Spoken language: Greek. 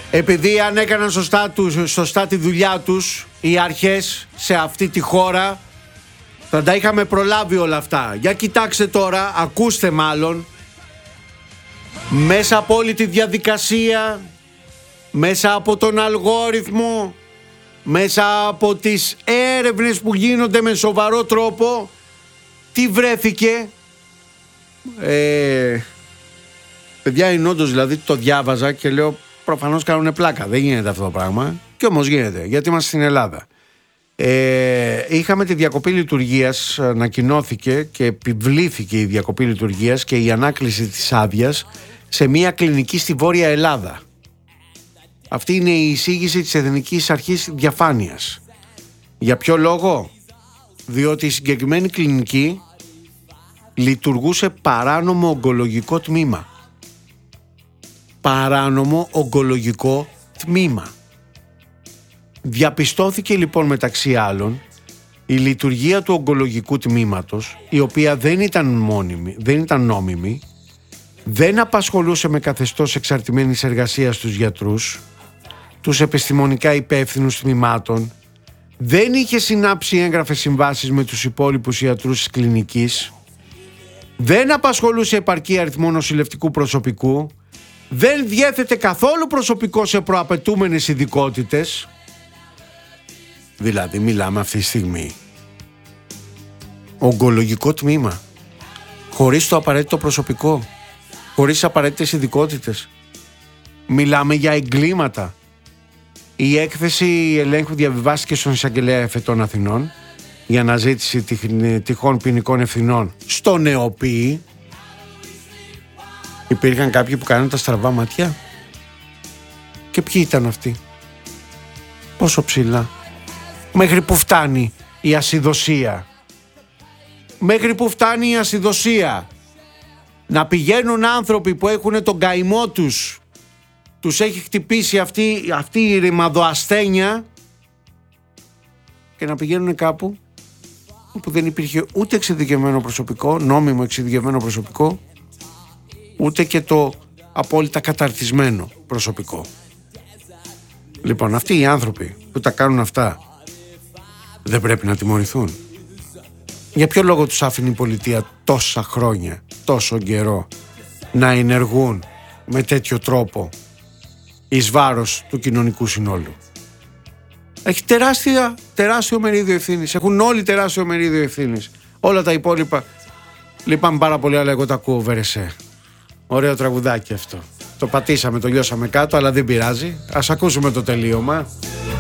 επειδή αν έκαναν σωστά τη δουλειά τους οι αρχές σε αυτή τη χώρα, θα τα είχαμε προλάβει όλα αυτά. Για κοιτάξτε τώρα, ακούστε μάλλον, μέσα από όλη τη διαδικασία, μέσα από τον αλγόριθμο, μέσα από τις έρευνες που γίνονται με σοβαρό τρόπο, τι βρέθηκε? Παιδιά, είναι όντως, δηλαδή το διάβαζα και λέω προφανώς κάνουν πλάκα, δεν γίνεται αυτό το πράγμα, και όμως γίνεται, γιατί είμαστε στην Ελλάδα. Είχαμε τη διακοπή λειτουργίας, ανακοινώθηκε και επιβλήθηκε η διακοπή λειτουργίας και η ανάκληση της άδειας σε μια κλινική στη Βόρεια Ελλάδα. Αυτή είναι η εισήγηση της Εθνικής Αρχής Διαφάνειας. Για ποιο λόγο? Διότι η συγκεκριμένη κλινική λειτουργούσε παράνομο ογκολογικό τμήμα. Παράνομο ογκολογικό τμήμα. Διαπιστώθηκε λοιπόν μεταξύ άλλων η λειτουργία του ογκολογικού τμήματος, η οποία δεν ήταν νόμιμη, δεν απασχολούσε με καθεστώς εξαρτημένης εργασίας τους γιατρούς, τους επιστημονικά υπεύθυνους τμήματων, δεν είχε συνάψει έγγραφες συμβάσεις με τους υπόλοιπους ιατρούς της κλινικής, δεν απασχολούσε επαρκή αριθμό νοσηλευτικού προσωπικού, δεν διέθετε καθόλου προσωπικό σε προαπαιτούμενες ειδικότητες. Δηλαδή μιλάμε αυτή τη στιγμή ογκολογικό τμήμα χωρίς το απαραίτητο προσωπικό, χωρίς απαραίτητες ειδικότητες. Μιλάμε για εγκλήματα. Η έκθεση ελέγχου διαβιβάστηκε στον εισαγγελέα Εφετών Αθηνών για αναζήτηση τυχόν ποινικών ευθυνών στον ΕΟΠΗ. Υπήρχαν κάποιοι που κάνουν τα στραβά μάτια. Και ποιοι ήταν αυτοί? Πόσο ψηλά? Μέχρι που φτάνει η ασυδοσία? Μέχρι που φτάνει η ασυδοσία? Να πηγαίνουν άνθρωποι που έχουν τον καημό τους, τους έχει χτυπήσει αυτή η ρημαδοασθένεια, και να πηγαίνουν κάπου όπου δεν υπήρχε ούτε εξειδικευμένο προσωπικό, νόμιμο εξειδικευμένο προσωπικό, ούτε και το απόλυτα καταρτισμένο προσωπικό. Λοιπόν, αυτοί οι άνθρωποι που τα κάνουν αυτά δεν πρέπει να τιμωρηθούν? Για ποιο λόγο τους άφηνε η πολιτεία τόσα χρόνια, τόσο καιρό, να ενεργούν με τέτοιο τρόπο εις βάρος του κοινωνικού συνόλου? Έχει τεράστιο μερίδιο ευθύνης. Έχουν όλοι τεράστιο μερίδιο ευθύνης. Όλα τα υπόλοιπα, λυπάμαι πάρα πολύ, αλλά εγώ τα ακούω Βερεσέ. Ωραίο τραγουδάκι αυτό. Το πατήσαμε, το λιώσαμε κάτω, αλλά δεν πειράζει. Ας ακούσουμε το τελείωμα.